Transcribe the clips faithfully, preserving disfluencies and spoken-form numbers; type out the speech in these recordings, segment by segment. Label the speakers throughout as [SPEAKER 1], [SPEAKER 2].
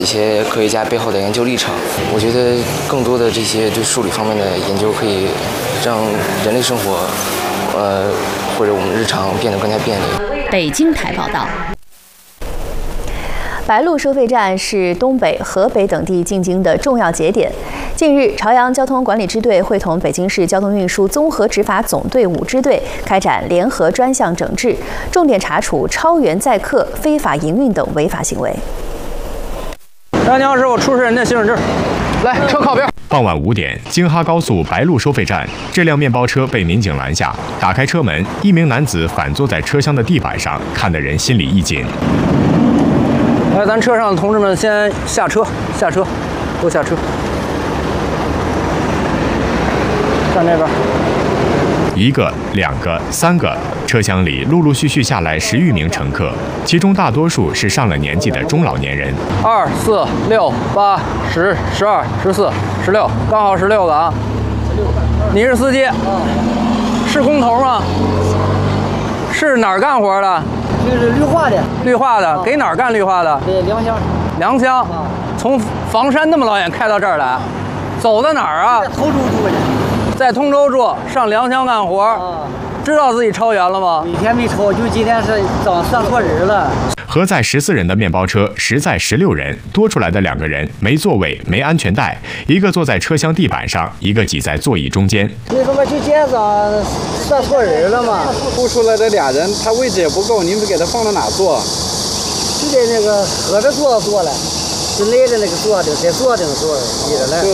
[SPEAKER 1] 一些科学家背后的研究历程。我觉得更多的这些对数理方面的研究，可以让人类生活，呃，或者我们日常变得更加便利。
[SPEAKER 2] 北京台报道。
[SPEAKER 3] 白鹿收费站是东北、河北等地进京的重要节点。近日，朝阳交通管理支队会同北京市交通运输综合执法总队五支队开展联合专项整治，重点查处超员载客、非法营运等违法行为。
[SPEAKER 4] 大家好，是我出示人的行驶证。来，车靠边。
[SPEAKER 5] 傍晚五点，京哈高速白鹿收费站，这辆面包车被民警拦下，打开车门，一名男子反坐在车厢的地板上，看得人心里一紧。
[SPEAKER 4] 来，咱车上的同志们先下车，下车，都下车。站这边。
[SPEAKER 5] 一个、两个、三个，车厢里陆陆续续下来十余名乘客，其中大多数是上了年纪的中老年人。
[SPEAKER 4] 二、四、六、八、十、十二、十四、十六，刚好十六个啊。你是司机？是工头吗？是哪儿干活的？
[SPEAKER 6] 就是绿化的。
[SPEAKER 4] 绿化的，给哪儿干绿化的？
[SPEAKER 6] 对，良乡。
[SPEAKER 4] 良乡，从房山那么老远开到这儿来，走到哪儿啊？
[SPEAKER 6] 在通州住的。
[SPEAKER 4] 在通州住，上良乡干活。啊，知道自己超员了吗？
[SPEAKER 6] 以前没超，就今天是早算错人了。
[SPEAKER 5] 合载十四人的面包车实载十六人，多出来的两个人没座位、没安全带，一个坐在车厢地板上，一个挤在座椅中间。
[SPEAKER 6] 那什么，就今天早算错人了嘛？
[SPEAKER 7] 多出来的俩人，他位置也不够，你们给他放到哪坐？
[SPEAKER 6] 就在那个合着座坐了，就内着那个座顶，在座顶坐椅子了。
[SPEAKER 7] 就是。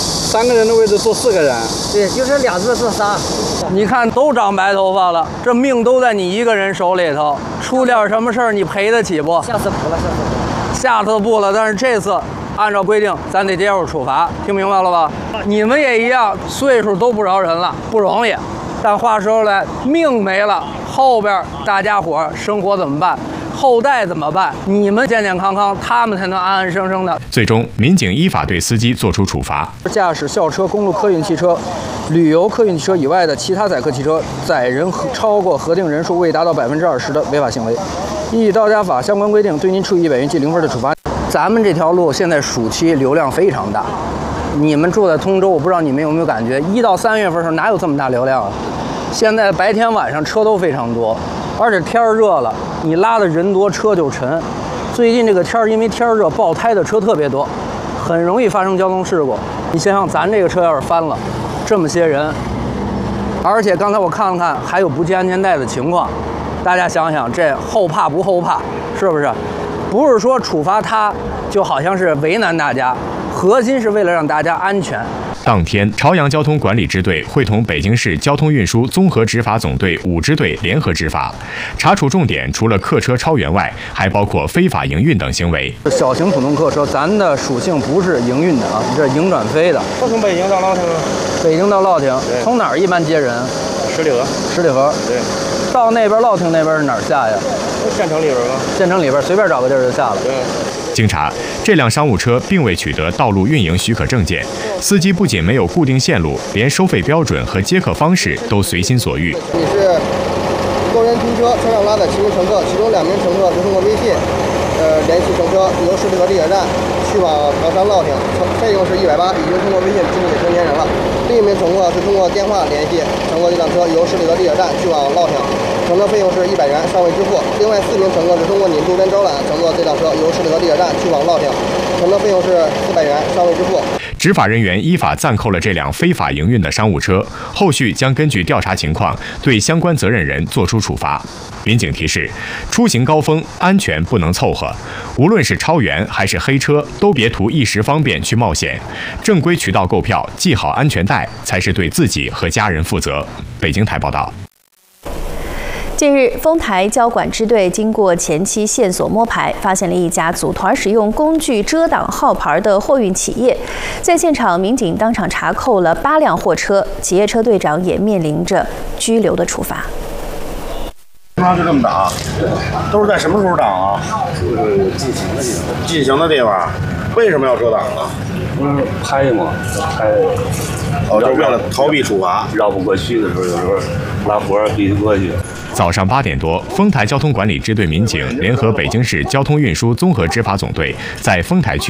[SPEAKER 7] 三个人的位置坐四个人，
[SPEAKER 6] 对，就是俩座坐仨。
[SPEAKER 4] 你看都长白头发了，这命都在你一个人手里头，出点什么事儿你赔得起不？
[SPEAKER 6] 下次不了，下次不了。
[SPEAKER 4] 下次不了，但是这次按照规定，咱得接受处罚，听明白了吧？你们也一样，岁数都不饶人了，不容易。但话说回来，命没了，后边大家伙生活怎么办？后代怎么办？你们健健康康，他们才能安安生生的。
[SPEAKER 5] 最终，民警依法对司机作出处罚。
[SPEAKER 4] 驾驶校车、公路客运汽车、旅游客运汽车以外的其他载客汽车，载人超过核定人数未达到百分之二十的违法行为，依《道家法》相关规定，对您处以一百元记零分的处罚。咱们这条路现在暑期流量非常大，你们住在通州，我不知道你们有没有感觉，一到三月份的时候哪有这么大流量啊？现在白天晚上车都非常多。而且天儿热了，你拉的人多车就沉。最近这个天儿，因为天儿热，爆胎的车特别多，很容易发生交通事故。你想想，咱这个车要是翻了，这么些人，而且刚才我看了看，还有不系安全带的情况，大家想想，这后怕不后怕？是不是？不是说处罚他，就好像是为难大家，核心是为了让大家安全。
[SPEAKER 5] 当天，朝阳交通管理支队会同北京市交通运输综合执法总队五支队联合执法，查处重点除了客车超员外，还包括非法营运等行为。
[SPEAKER 4] 小型普通客车，咱的属性不是营运的啊，这营转飞的。
[SPEAKER 7] 从北京到乐亭。
[SPEAKER 4] 北京到乐亭，从哪儿一般接人？
[SPEAKER 7] 十里河。
[SPEAKER 4] 十里河。
[SPEAKER 7] 对。
[SPEAKER 4] 到那边乐亭那边是哪儿下呀？
[SPEAKER 7] 县城里边吗？
[SPEAKER 4] 县城里边随便找个地儿就下了。
[SPEAKER 7] 对。
[SPEAKER 5] 经查，这辆商务车并未取得道路运营许可证件，司机不仅没有固定线路，连收费标准和接客方式都随心所欲。
[SPEAKER 8] 你是多人拼车，车上拉载七名乘客，其中两名乘客是通过微信，呃，联系乘车由十里河地铁站去往唐山乐亭，费用是一百八，已经通过微信支付给成年人了。另一名乘客是通过电话联系乘坐这辆车由十里河地铁站去往乐亭。乘车费用是一百元，尚未支付。另外四名乘客是通过你路边招揽乘坐这辆车由十里河地铁站去往乐亭，乘车费用是四百元，尚未支付。
[SPEAKER 5] 执法人员依法暂扣了这辆非法营运的商务车，后续将根据调查情况对相关责任人作出处罚。民警提示：出行高峰，安全不能凑合，无论是超员还是黑车，都别图一时方便去冒险。正规渠道购票，系好安全带，才是对自己和家人负责。北京台报道。
[SPEAKER 3] 近日，丰台交管支队经过前期线索摸排，发现了一家组团使用工具遮挡号牌的货运企业。在现场，民警当场查扣了八辆货车，企业车队长也面临着拘留的处罚。
[SPEAKER 9] 经常就这么挡，都是在什么时候挡啊？
[SPEAKER 10] 就是进行的地方。
[SPEAKER 9] 进行的地方，为什么要遮挡啊？
[SPEAKER 10] 嗯，拍嘛，拍。
[SPEAKER 9] 哦，就为了逃避处罚。
[SPEAKER 10] 绕不过去的时候，有时候拉活儿必须过去。
[SPEAKER 5] 早上八点多，丰台交通管理支队民警联合北京市交通运输综合执法总队在丰台区